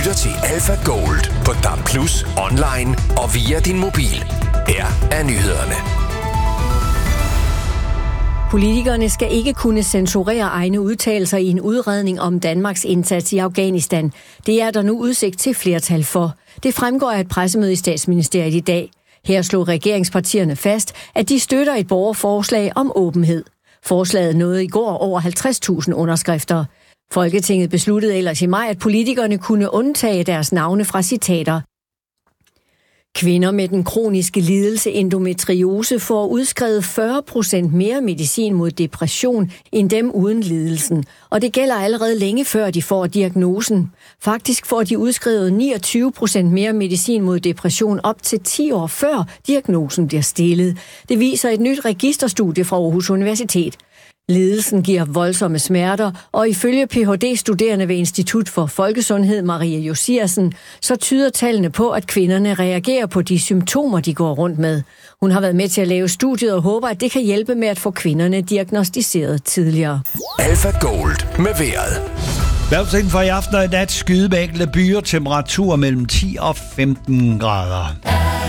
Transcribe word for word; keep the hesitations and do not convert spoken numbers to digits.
lytter til Alpha Gold på D A B plus, online og via din mobil. Her er nyhederne. Politikerne skal ikke kunne censurere egne udtalelser i en udredning om Danmarks indsats i Afghanistan. Det er der nu udsigt til flertal for. Det fremgår af et pressemøde i Statsministeriet i dag. Her slog regeringspartierne fast, at de støtter et borgerforslag om åbenhed. Forslaget nåede i går over halvtreds tusind underskrifter. Folketinget besluttede ellers i maj, at politikerne kunne undtage deres navne fra citater. Kvinder med den kroniske lidelse endometriose får udskrevet fyrre procent mere medicin mod depression end dem uden lidelsen, og det gælder allerede længe før de får diagnosen. Faktisk får de udskrevet niogtyve procent mere medicin mod depression op til ti år før diagnosen bliver stillet. Det viser et nyt registerstudie fra Aarhus Universitet. Lidelsen giver voldsomme smerter, og ifølge P H D-studerende ved Institut for Folkesundhed Maria Josiersen, så tyder tallene på, at kvinderne reagerer på de symptomer, de går rundt med. Hun har været med til at lave studiet og håber, at det kan hjælpe med at få kvinderne diagnosticeret tidligere. Alpha Gold med vejret. Vejrudsigten for i aften og i nat: skyde med enkelte byer, temperatur mellem ti og femten grader.